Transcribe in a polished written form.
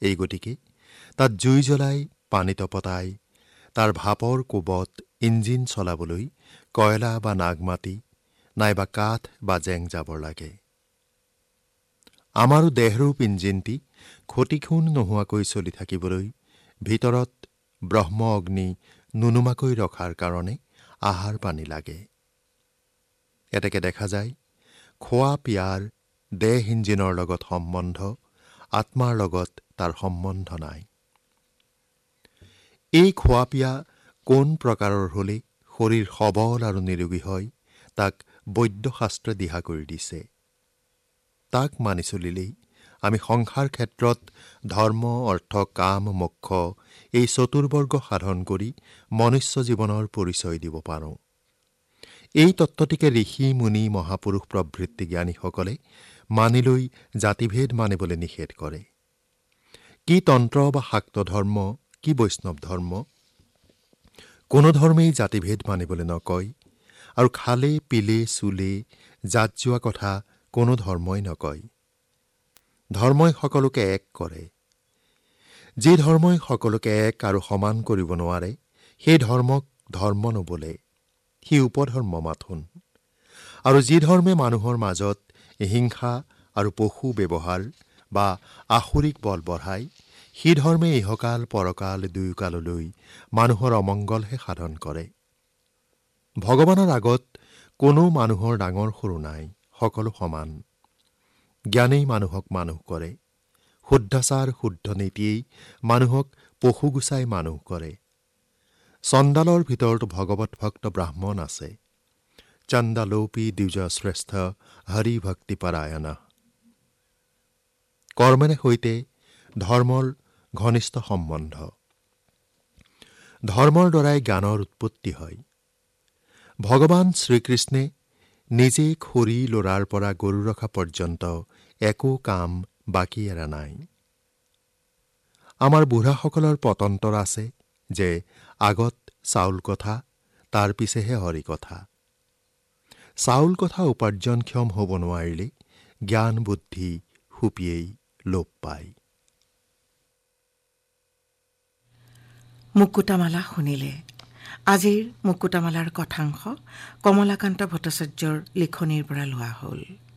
এই গতিকে তাত জুই জ্বলাই পানী তপতাই তাৰ ভাপৰ কোবত ইঞ্জিন চলাবলৈ কয়লা বা নাগমাটি নাইবা কাঠ বা জেং জাবৰ লাগে। আমাৰো দেহৰূপ ইঞ্জিনটি ক্ষতিক্ষুণ নোহোৱাকৈ চলি থাকিবলৈ ভিতৰত ব্ৰহ্ম অগ্নি নুনুমাকৈ ৰখাৰ কাৰণে আহাৰ পানী লাগে। এতেকে দেখা যায় খোৱা পিয়াৰ দেহ ইঞ্জিনৰ লগত সম্বন্ধ, আত্মাৰ লগত তাৰ সম্বন্ধ নাই। এই খোৱা পিয়া কোন প্ৰকাৰৰ হলে শৰীৰ সবল আৰু নিৰোগী হয় তাক বৈদ্যশাস্ত্ৰে দিহা কৰি দিছে। তাক মানি চলিলেই আমি সংসাৰ ক্ষেত্ৰত ধৰ্ম, অৰ্থ, কাম, মোক্ষ এই চতুৰ্বৰ্গ সাধন কৰি মনুষ্য জীৱনৰ পৰিচয় দিব পাৰোঁ। এই তত্ত্বটিকে ঋষি, মুনি, মহাপুৰুষ প্ৰভৃতি জ্ঞানীসকলে মানি লৈ জাতিভেদ মানিবলৈ নিষেধ কৰে। কি তন্ত্ৰ বা শাক্ত ধৰ্ম, কি বৈষ্ণৱ ধৰ্ম, কোনো ধৰ্মেই জাতিভেদ মানিবলৈ নকয় আৰু খালে পিলে চুলে জাত যোৱা কথা কোনো ধৰ্মই নকয়। ধৰ্মই সকলোকে এক কৰে। যি ধৰ্মই সকলোকে এক আৰু সমান কৰিব নোৱাৰে সেই ধৰ্মক ধৰ্ম নোবোলে, সি উপধৰ্ম মাথোন। আৰু যি ধৰ্মে মানুহৰ মাজত হিংসা আৰু পশু ব্যৱহাৰ বা আসুৰিক বল বঢ়ায় সি ধৰ্মে ইহকাল পৰকাল দুয়োকাললৈ মানুহৰ অমংগলহে সাধন কৰে। ভগৱানৰ আগত কোনো মানুহৰ ডাঙৰ সৰু নাই, সকলো সমান। জ্ঞানেই মানুহক মানুহ কৰে। শুদ্ধাচাৰ শুদ্ধ নীতিয়েই মানুহক পশু গুচাই মানুহ কৰে। চণ্ডালৰ ভিতৰতো ভগৱত ভক্ত ব্ৰাহ্মণ আছে। চণ্ডালোপি দ্বিজ শ্ৰেষ্ঠ হৰি ভক্তি পৰায়ণ। কৰ্মেৰে সৈতে ধৰ্মৰ ঘনিষ্ঠ সম্বন্ধ। ধৰ্মৰ দ্বাৰাই জ্ঞানৰ উৎপত্তি হয়। ভগৱান শ্ৰীকৃষ্ণে নিজে খৰি লৰাৰ পৰা গৰু ৰখা পৰ্যন্ত একো কাম বাকী এৰা নাই। আমাৰ বুঢ়াসকলৰ পতন্তৰ আছে যে আগত চাউল কথা, তাৰ পিছেহে হৰি কথা। চাউল কথা উপাৰ্জনক্ষম হ'ব নোৱাৰিলে জ্ঞান বুদ্ধি সুপিয়েই লোপ পায়। মুকুতামালা শুনিলে। আজিৰ মুকুতামালাৰ কথাংশ কমলাকান্ত ভট্টাচাৰ্যৰ লিখনিৰ পৰা লোৱা হ'ল।